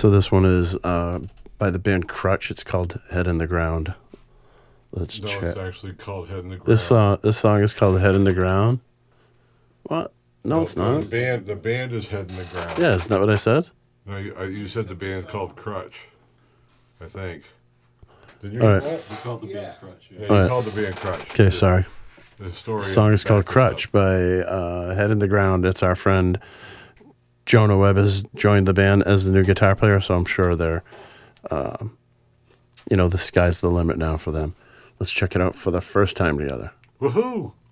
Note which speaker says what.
Speaker 1: So this one is by the band Crutch. It's called Head in the Ground. Let's
Speaker 2: No,
Speaker 1: check.
Speaker 2: it's actually called Head in the Ground.
Speaker 1: This song is called Head in the Ground. What? No, it's not.
Speaker 2: The band is Head in the Ground.
Speaker 1: Yeah, isn't that what I said?
Speaker 2: No, you said the band called Crutch, I think. Did you
Speaker 1: All
Speaker 2: hear
Speaker 1: right.
Speaker 2: that?
Speaker 3: We called the band Crutch.
Speaker 2: Yeah,
Speaker 3: Yeah.
Speaker 2: you
Speaker 1: All right.
Speaker 2: called the band Crutch.
Speaker 1: Okay, sorry.
Speaker 2: The story.
Speaker 1: The song is called
Speaker 2: backs
Speaker 1: Crutch
Speaker 2: up.
Speaker 1: by Head in the Ground. It's our friend Jonah Webb has joined the band as the new guitar player, so I'm sure they're, the sky's the limit now for them. Let's check it out for the first time together.
Speaker 2: Woohoo!